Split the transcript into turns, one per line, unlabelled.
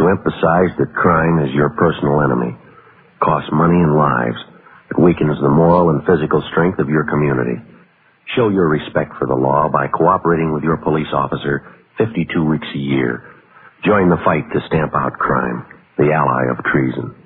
to emphasize that crime is your personal enemy. It costs money and lives. It weakens the moral and physical strength of your community. Show your respect for the law by cooperating with your police officer 52 weeks a year. Join the fight to stamp out crime, the ally of treason.